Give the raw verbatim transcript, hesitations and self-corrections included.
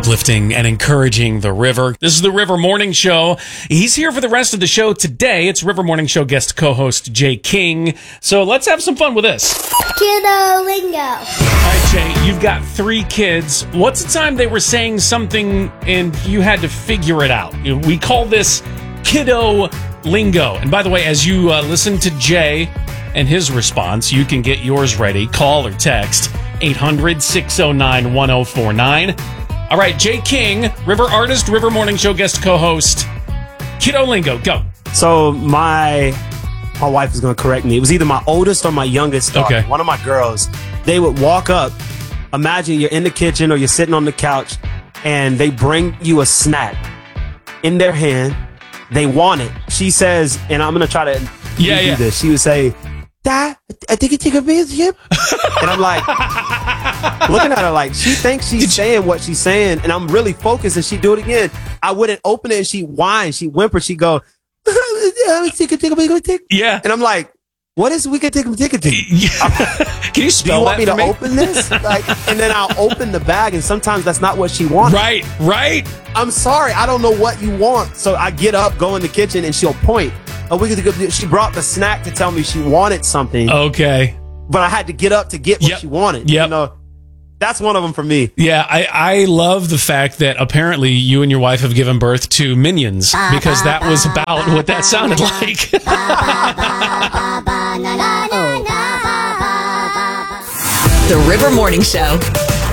uplifting and encouraging the River. This is the River Morning Show. He's here for the rest of the show today. It's River Morning Show guest co-host Jay King. So let's have some fun with this. Kiddo lingo. All right, Jay, you've got three kids. What's the time they were saying something and you had to figure it out? We call this kiddo lingo. And by the way, as you uh, listen to Jay and his response, you can get yours ready. Call or text eight hundred, six oh nine, one oh four nine. All right, Jay King, River artist, River Morning Show guest co-host. Kiddo lingo, go. So my my wife is going to correct me. It was either my oldest or my youngest daughter. Okay. One of my girls. They would walk up. Imagine you're in the kitchen or you're sitting on the couch, and they bring you a snack in their hand. They want it. She says, and I'm going to try to Yeah, do yeah. this. She would say, Dad, I think you take a biscuit. And I'm like, looking at her like, she thinks she's saying what she's saying, and I'm really focused, and she do it again. I wouldn't open it, and she whines, she whimpers, she go, Yeah. and I'm like, what is we can take a ticket to? Can you Do you spell want that me for to me? open this? Like, and then I'll open the bag, and sometimes that's not what she wants. Right, right. I'm sorry, I don't know what you want. So I get up, go in the kitchen, and she'll point. Oh, we could go. She brought the snack to tell me she wanted something, Okay. but I had to get up to get what Yep. she wanted. Yep. You know, that's one of them for me. Yeah, I, I love the fact that apparently you and your wife have given birth to minions, because that was about what that sounded like. The River Morning Show.